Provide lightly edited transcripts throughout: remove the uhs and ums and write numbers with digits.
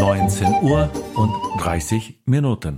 19:30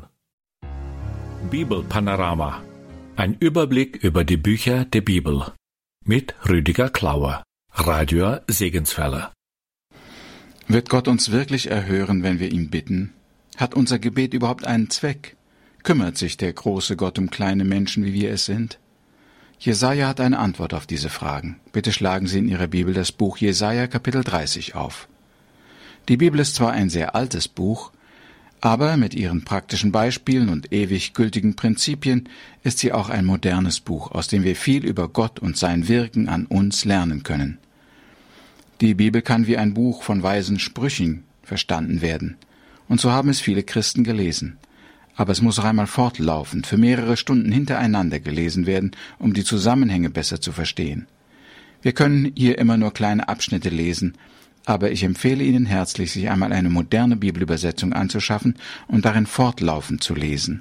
Bibelpanorama. Ein Überblick über die Bücher der Bibel. Mit Rüdiger Klauer, Radio Segenswelle. Wird Gott uns wirklich erhören, wenn wir ihn bitten? Hat unser Gebet überhaupt einen Zweck? Kümmert sich der große Gott um kleine Menschen, wie wir es sind? Jesaja hat eine Antwort auf diese Fragen. Bitte schlagen Sie in Ihrer Bibel das Buch Jesaja, Kapitel 30 auf. Die Bibel ist zwar ein sehr altes Buch, aber mit ihren praktischen Beispielen und ewig gültigen Prinzipien ist sie auch ein modernes Buch, aus dem wir viel über Gott und sein Wirken an uns lernen können. Die Bibel kann wie ein Buch von weisen Sprüchen verstanden werden, und so haben es viele Christen gelesen. Aber es muss auch einmal fortlaufend, für mehrere Stunden hintereinander gelesen werden, um die Zusammenhänge besser zu verstehen. Wir können hier immer nur kleine Abschnitte lesen, aber ich empfehle Ihnen herzlich, sich einmal eine moderne Bibelübersetzung anzuschaffen und darin fortlaufend zu lesen.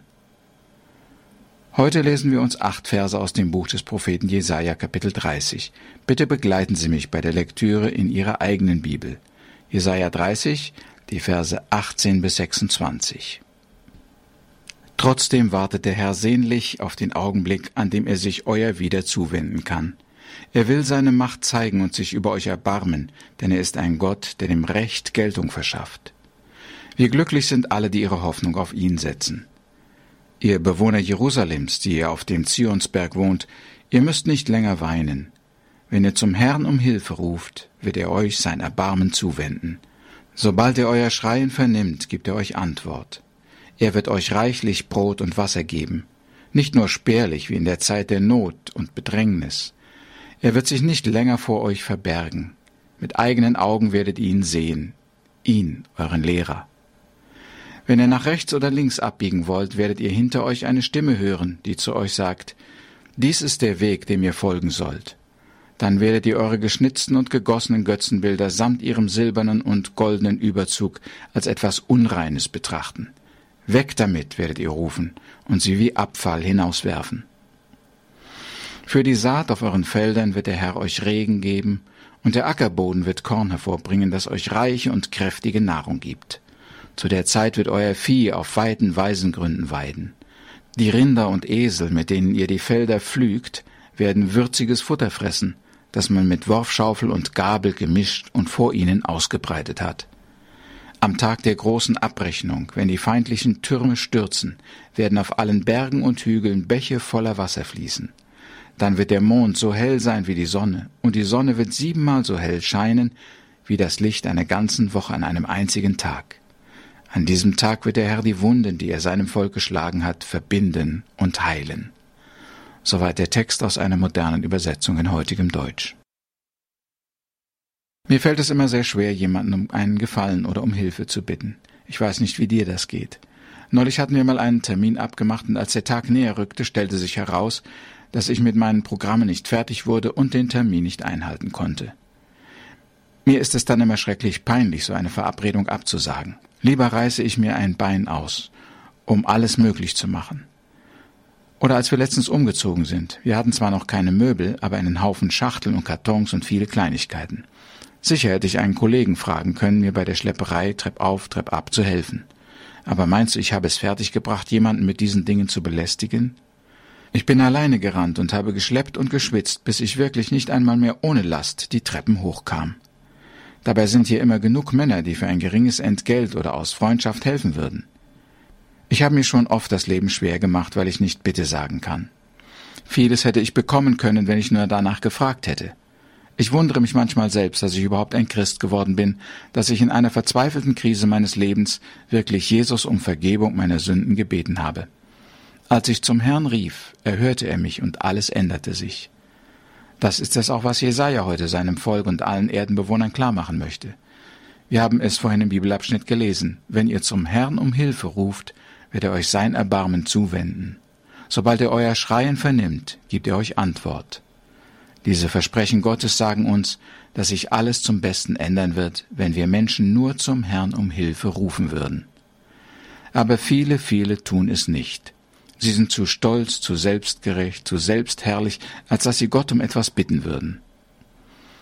Heute lesen wir uns 8 Verse aus dem Buch des Propheten Jesaja, Kapitel 30. Bitte begleiten Sie mich bei der Lektüre in Ihrer eigenen Bibel. Jesaja 30, die Verse 18 bis 26. Trotzdem wartet der Herr sehnlich auf den Augenblick, an dem er sich euer wieder zuwenden kann. Er will seine Macht zeigen und sich über euch erbarmen, denn er ist ein Gott, der dem Recht Geltung verschafft. Wie glücklich sind alle, die ihre Hoffnung auf ihn setzen. Ihr Bewohner Jerusalems, die ihr auf dem Zionsberg wohnt, ihr müsst nicht länger weinen. Wenn ihr zum Herrn um Hilfe ruft, wird er euch sein Erbarmen zuwenden. Sobald er euer Schreien vernimmt, gibt er euch Antwort. Er wird euch reichlich Brot und Wasser geben, nicht nur spärlich wie in der Zeit der Not und Bedrängnis. Er wird sich nicht länger vor euch verbergen. Mit eigenen Augen werdet ihr ihn sehen, ihn, euren Lehrer. Wenn ihr nach rechts oder links abbiegen wollt, werdet ihr hinter euch eine Stimme hören, die zu euch sagt, dies ist der Weg, dem ihr folgen sollt. Dann werdet ihr eure geschnitzten und gegossenen Götzenbilder samt ihrem silbernen und goldenen Überzug als etwas Unreines betrachten. Weg damit, werdet ihr rufen, und sie wie Abfall hinauswerfen. Für die Saat auf euren Feldern wird der Herr euch Regen geben, und der Ackerboden wird Korn hervorbringen, das euch reiche und kräftige Nahrung gibt. Zu der Zeit wird euer Vieh auf weiten Waisengründen weiden. Die Rinder und Esel, mit denen ihr die Felder pflügt, werden würziges Futter fressen, das man mit Worfschaufel und Gabel gemischt und vor ihnen ausgebreitet hat. Am Tag der großen Abrechnung, wenn die feindlichen Türme stürzen, werden auf allen Bergen und Hügeln Bäche voller Wasser fließen. Dann wird der Mond so hell sein wie die Sonne, und die Sonne wird 7-mal so hell scheinen, wie das Licht einer ganzen Woche an einem einzigen Tag. An diesem Tag wird der Herr die Wunden, die er seinem Volk geschlagen hat, verbinden und heilen. Soweit der Text aus einer modernen Übersetzung in heutigem Deutsch. Mir fällt es immer sehr schwer, jemanden um einen Gefallen oder um Hilfe zu bitten. Ich weiß nicht, wie dir das geht. Neulich hatten wir mal einen Termin abgemacht, und als der Tag näher rückte, stellte sich heraus, dass ich mit meinen Programmen nicht fertig wurde und den Termin nicht einhalten konnte. Mir ist es dann immer schrecklich peinlich, so eine Verabredung abzusagen. Lieber reiße ich mir ein Bein aus, um alles möglich zu machen. Oder als wir letztens umgezogen sind. Wir hatten zwar noch keine Möbel, aber einen Haufen Schachteln und Kartons und viele Kleinigkeiten. Sicher hätte ich einen Kollegen fragen können, mir bei der Schlepperei treppauf, treppab zu helfen. Aber meinst du, ich habe es fertiggebracht, jemanden mit diesen Dingen zu belästigen? Ich bin alleine gerannt und habe geschleppt und geschwitzt, bis ich wirklich nicht einmal mehr ohne Last die Treppen hochkam. Dabei sind hier immer genug Männer, die für ein geringes Entgelt oder aus Freundschaft helfen würden. Ich habe mir schon oft das Leben schwer gemacht, weil ich nicht Bitte sagen kann. Vieles hätte ich bekommen können, wenn ich nur danach gefragt hätte. Ich wundere mich manchmal selbst, dass ich überhaupt ein Christ geworden bin, dass ich in einer verzweifelten Krise meines Lebens wirklich Jesus um Vergebung meiner Sünden gebeten habe. Als ich zum Herrn rief, erhörte er mich und alles änderte sich. Das ist es auch, was Jesaja heute seinem Volk und allen Erdenbewohnern klarmachen möchte. Wir haben es vorhin im Bibelabschnitt gelesen. Wenn ihr zum Herrn um Hilfe ruft, wird er euch sein Erbarmen zuwenden. Sobald er euer Schreien vernimmt, gibt er euch Antwort. Diese Versprechen Gottes sagen uns, dass sich alles zum Besten ändern wird, wenn wir Menschen nur zum Herrn um Hilfe rufen würden. Aber viele, viele tun es nicht. Sie sind zu stolz, zu selbstgerecht, zu selbstherrlich, als dass sie Gott um etwas bitten würden.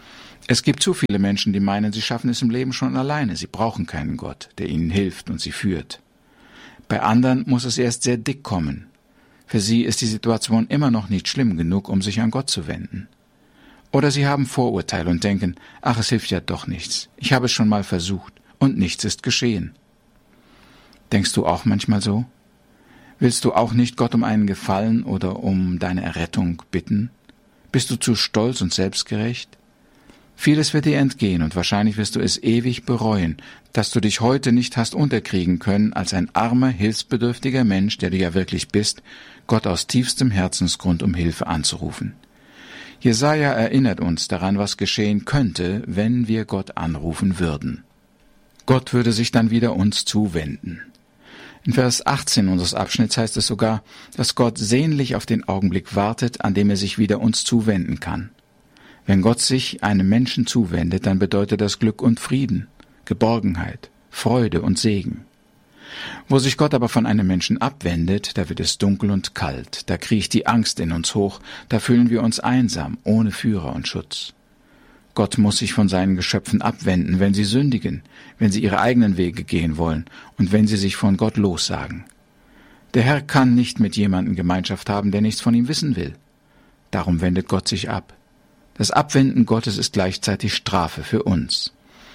Es gibt zu viele Menschen, die meinen, sie schaffen es im Leben schon alleine. Sie brauchen keinen Gott, der ihnen hilft und sie führt. Bei anderen muss es erst sehr dick kommen. Für sie ist die Situation immer noch nicht schlimm genug, um sich an Gott zu wenden. Oder sie haben Vorurteile und denken, ach, es hilft ja doch nichts. Ich habe es schon mal versucht und nichts ist geschehen. Denkst du auch manchmal so? Willst du auch nicht Gott um einen Gefallen oder um deine Errettung bitten? Bist du zu stolz und selbstgerecht? Vieles wird dir entgehen und wahrscheinlich wirst du es ewig bereuen, dass du dich heute nicht hast unterkriegen können, als ein armer, hilfsbedürftiger Mensch, der du ja wirklich bist, Gott aus tiefstem Herzensgrund um Hilfe anzurufen. Jesaja erinnert uns daran, was geschehen könnte, wenn wir Gott anrufen würden. Gott würde sich dann wieder uns zuwenden. In Vers 18 unseres Abschnitts heißt es sogar, dass Gott sehnlich auf den Augenblick wartet, an dem er sich wieder uns zuwenden kann. Wenn Gott sich einem Menschen zuwendet, dann bedeutet das Glück und Frieden, Geborgenheit, Freude und Segen. Wo sich Gott aber von einem Menschen abwendet, da wird es dunkel und kalt, da kriecht die Angst in uns hoch, da fühlen wir uns einsam, ohne Führer und Schutz. Gott muss sich von seinen Geschöpfen abwenden, wenn sie sündigen, wenn sie ihre eigenen Wege gehen wollen und wenn sie sich von Gott lossagen. Der Herr kann nicht mit jemandem Gemeinschaft haben, der nichts von ihm wissen will. Darum wendet Gott sich ab. Das Abwenden Gottes ist gleichzeitig Strafe für uns.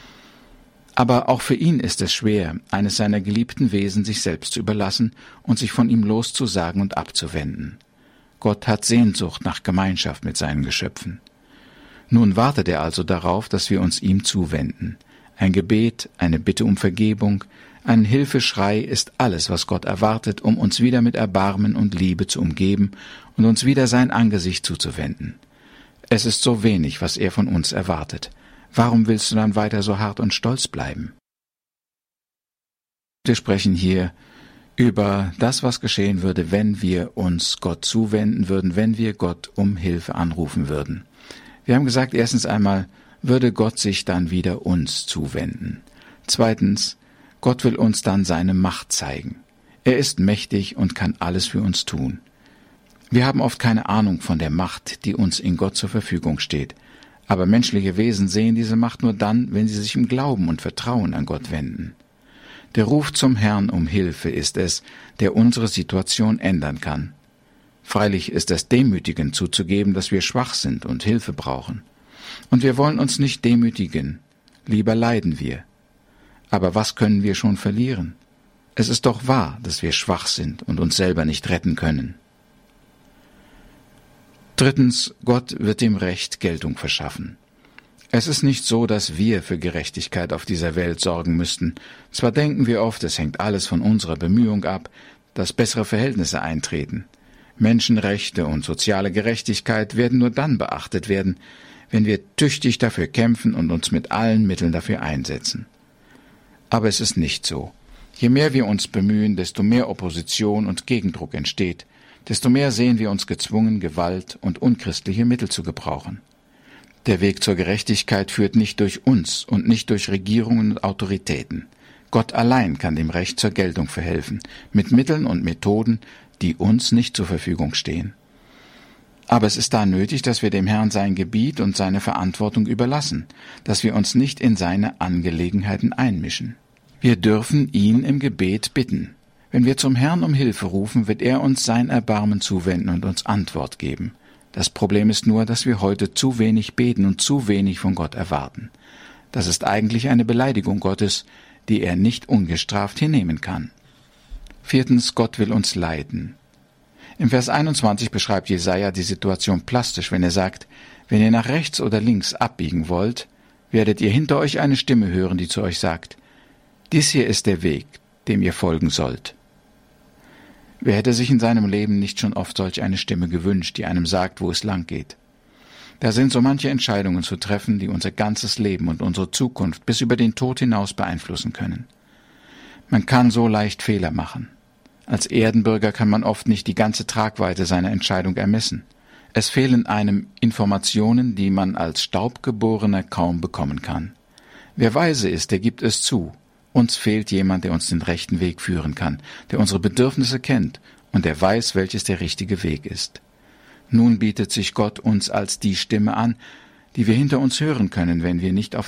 Aber auch für ihn ist es schwer, eines seiner geliebten Wesen sich selbst zu überlassen und sich von ihm loszusagen und abzuwenden. Gott hat Sehnsucht nach Gemeinschaft mit seinen Geschöpfen. Nun wartet er also darauf, dass wir uns ihm zuwenden. Ein Gebet, eine Bitte um Vergebung, ein Hilfeschrei ist alles, was Gott erwartet, um uns wieder mit Erbarmen und Liebe zu umgeben und uns wieder sein Angesicht zuzuwenden. Es ist so wenig, was er von uns erwartet. Warum willst du dann weiter so hart und stolz bleiben? Wir sprechen hier über das, was geschehen würde, wenn wir uns Gott zuwenden würden, wenn wir Gott um Hilfe anrufen würden. Wir haben gesagt, erstens einmal, würde Gott sich dann wieder uns zuwenden. Zweitens, Gott will uns dann seine Macht zeigen. Er ist mächtig und kann alles für uns tun. Wir haben oft keine Ahnung von der Macht, die uns in Gott zur Verfügung steht. Aber menschliche Wesen sehen diese Macht nur dann, wenn sie sich im Glauben und Vertrauen an Gott wenden. Der Ruf zum Herrn um Hilfe ist es, der unsere Situation ändern kann. Freilich ist es demütigend zuzugeben, dass wir schwach sind und Hilfe brauchen. Und wir wollen uns nicht demütigen, lieber leiden wir. Aber was können wir schon verlieren? Es ist doch wahr, dass wir schwach sind und uns selber nicht retten können. Drittens, Gott wird dem Recht Geltung verschaffen. Es ist nicht so, dass wir für Gerechtigkeit auf dieser Welt sorgen müssten. Zwar denken wir oft, es hängt alles von unserer Bemühung ab, dass bessere Verhältnisse eintreten. Menschenrechte und soziale Gerechtigkeit werden nur dann beachtet werden, wenn wir tüchtig dafür kämpfen und uns mit allen Mitteln dafür einsetzen. Aber es ist nicht so. Je mehr wir uns bemühen, desto mehr Opposition und Gegendruck entsteht, desto mehr sehen wir uns gezwungen, Gewalt und unchristliche Mittel zu gebrauchen. Der Weg zur Gerechtigkeit führt nicht durch uns und nicht durch Regierungen und Autoritäten. Gott allein kann dem Recht zur Geltung verhelfen, mit Mitteln und Methoden, die uns nicht zur Verfügung stehen. Aber es ist da nötig, dass wir dem Herrn sein Gebiet und seine Verantwortung überlassen, dass wir uns nicht in seine Angelegenheiten einmischen. Wir dürfen ihn im Gebet bitten. Wenn wir zum Herrn um Hilfe rufen, wird er uns sein Erbarmen zuwenden und uns Antwort geben. Das Problem ist nur, dass wir heute zu wenig beten und zu wenig von Gott erwarten. Das ist eigentlich eine Beleidigung Gottes, die er nicht ungestraft hinnehmen kann. Viertens, Gott will uns leiten. Im Vers 21 beschreibt Jesaja die Situation plastisch, wenn er sagt, wenn ihr nach rechts oder links abbiegen wollt, werdet ihr hinter euch eine Stimme hören, die zu euch sagt, dies hier ist der Weg, dem ihr folgen sollt. Wer hätte sich in seinem Leben nicht schon oft solch eine Stimme gewünscht, die einem sagt, wo es lang geht? Da sind so manche Entscheidungen zu treffen, die unser ganzes Leben und unsere Zukunft bis über den Tod hinaus beeinflussen können. Man kann so leicht Fehler machen. Als Erdenbürger kann man oft nicht die ganze Tragweite seiner Entscheidung ermessen. Es fehlen einem Informationen, die man als Staubgeborener kaum bekommen kann. Wer weise ist, der gibt es zu. Uns fehlt jemand, der uns den rechten Weg führen kann, der unsere Bedürfnisse kennt und der weiß, welches der richtige Weg ist. Nun bietet sich Gott uns als die Stimme an, die wir hinter uns hören können, wenn wir nicht auf